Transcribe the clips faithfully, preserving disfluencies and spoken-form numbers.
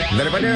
Daripada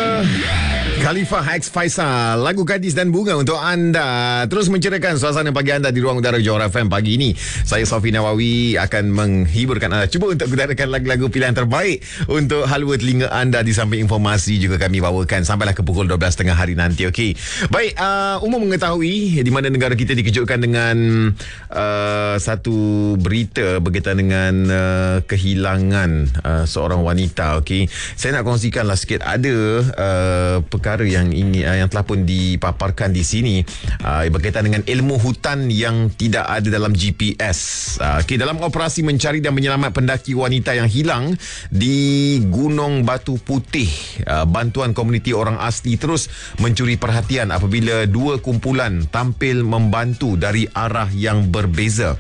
Khalifah X Faisal, lagu Gadis dan Bunga untuk anda. Terus menceritakan suasana pagi anda di ruang udara Johor F M pagi ini. Saya Sofi Nawawi akan menghiburkan anda, cuba untuk mendengarkan lagu-lagu pilihan terbaik untuk halwa telinga anda. Di samping informasi juga kami bawakan sampailah ke pukul dua belas tiga puluh hari nanti. Okey. Baik, uh, umum mengetahui di mana negara kita dikejutkan dengan uh, satu berita berkaitan dengan uh, kehilangan uh, seorang wanita. Okey. Saya nak kongsikanlah sikit ada uh, perkara yang ini uh, yang telah pun dipaparkan di sini uh, berkaitan dengan ilmu hutan yang tidak ada dalam G P S. Uh, okay, dalam operasi mencari dan menyelamat pendaki wanita yang hilang di Gunung Batu Putih, uh, bantuan komuniti orang asli terus mencuri perhatian apabila dua kumpulan tampil membantu dari arah yang berbeza.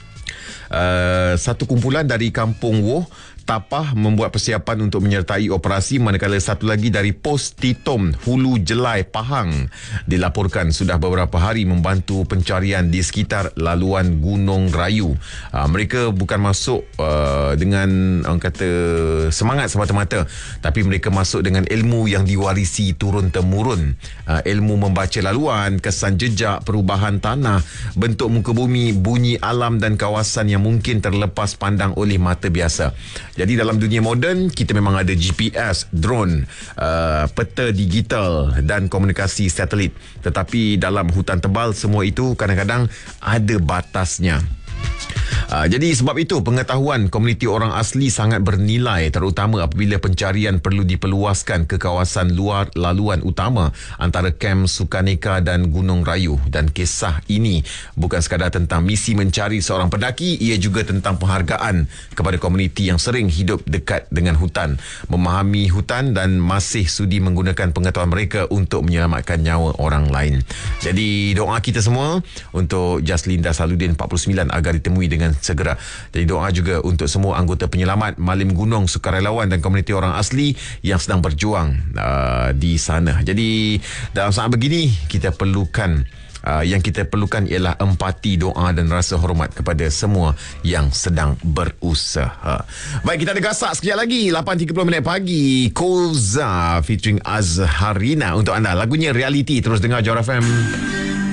Uh, satu kumpulan dari Kampung Woh Tapah membuat persiapan untuk menyertai operasi, manakala satu lagi dari Pos Titom Hulu Jelai Pahang dilaporkan sudah beberapa hari membantu pencarian di sekitar laluan Gunung Rayu. Uh, mereka bukan masuk uh, dengan orang kata semangat semata-mata, tapi mereka masuk dengan ilmu yang diwarisi turun-temurun. Uh, ilmu membaca laluan, kesan jejak, perubahan tanah, bentuk muka bumi, bunyi alam dan kawasan yang mungkin terlepas pandang oleh mata biasa. Jadi dalam dunia moden kita memang ada G P S, drone, uh, peta digital dan komunikasi satelit. Tetapi dalam hutan tebal semua itu kadang-kadang ada batasnya. Uh, jadi sebab itu pengetahuan komuniti orang asli sangat bernilai, terutama apabila pencarian perlu diperluaskan ke kawasan luar laluan utama antara Kem Sukaneka dan Gunung Rayu. Dan kisah ini bukan sekadar tentang misi mencari seorang pendaki, ia juga tentang penghargaan kepada komuniti yang sering hidup dekat dengan hutan, memahami hutan dan masih sudi menggunakan pengetahuan mereka untuk menyelamatkan nyawa orang lain. Jadi doa kita semua untuk Jaslinda Saludin empat puluh sembilan agar ditemui dengan segera. Jadi doa juga untuk semua anggota penyelamat, malim gunung, sukarelawan dan komuniti orang asli yang sedang berjuang uh, di sana. Jadi dalam saat begini kita perlukan Uh, yang kita perlukan ialah empati, doa dan rasa hormat kepada semua yang sedang berusaha. Baik, kita ada gasak sekejap lagi. lapan tiga puluh minit pagi, Koza featuring Azharina untuk anda. Lagunya Reality. Terus dengar Johor F M.